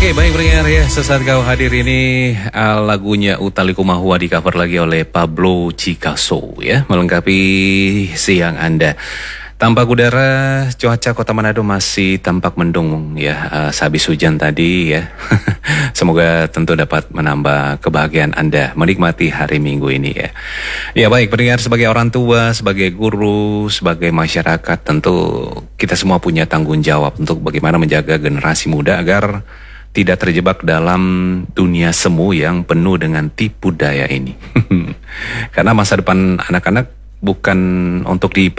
Oke, baik pendengar ya, sesaat kau hadir ini lagunya Utali Kumahua di cover lagi oleh Pablo Picasso ya, melengkapi siang Anda. Tampak udara cuaca Kota Manado masih tampak mendung ya, sehabis hujan tadi ya. Semoga tentu dapat menambah kebahagiaan Anda menikmati hari Minggu ini ya. Ya baik pendengar, sebagai orang tua, sebagai guru, sebagai masyarakat, tentu kita semua punya tanggung jawab untuk bagaimana menjaga generasi muda agar tidak terjebak dalam dunia semu yang penuh dengan tipu daya ini. Karena masa depan anak-anak bukan untuk